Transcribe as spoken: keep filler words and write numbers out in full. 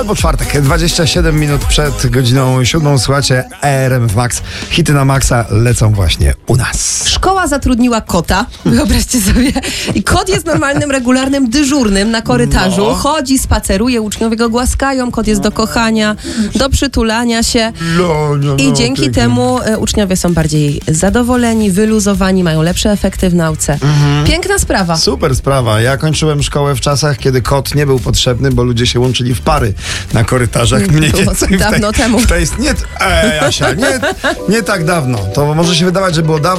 albo czwartek, dwadzieścia siedem minut przed godziną siódmą. Słuchajcie, R M F Max. Hity na maksa lecą właśnie u nas. Szkoła zatrudniła kota, wyobraźcie sobie. I kot jest normalnym, regularnym dyżurnym na korytarzu. No. Chodzi, spaceruje, uczniowie go głaskają, kot jest do kochania, do przytulania się. No, no, no, I dzięki pięknie. temu e, uczniowie są bardziej zadowoleni, wyluzowani, mają lepsze efekty w nauce. Mhm. Piękna sprawa. Super sprawa. Ja kończyłem szkołę w czasach, kiedy kot nie był potrzebny, bo ludzie się łączyli w pary na korytarzach. Mniej Było więcej w dawno tej, temu. W tej, nie, e, Asia, nie, nie tak dawno. To może się wydawać, że było dawno.